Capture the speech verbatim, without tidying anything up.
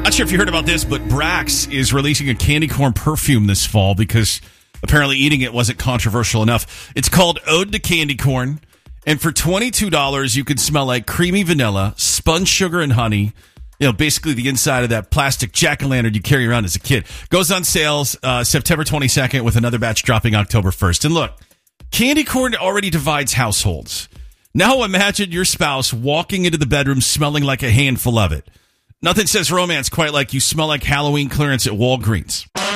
Not sure if you heard about this, but Brax is releasing a candy corn perfume this fall because apparently eating it wasn't controversial enough. It's called Ode to Candy Corn. And for twenty-two dollars, you can smell like creamy vanilla, spun sugar, and honey. You know, basically the inside of that plastic jack-o'-lantern you carry around as a kid. Goes on sales uh, September twenty-second with another batch dropping October first. And look, candy corn already divides households. Now imagine your spouse walking into the bedroom smelling like a handful of it. Nothing says romance quite like you smell like Halloween clearance at Walgreens.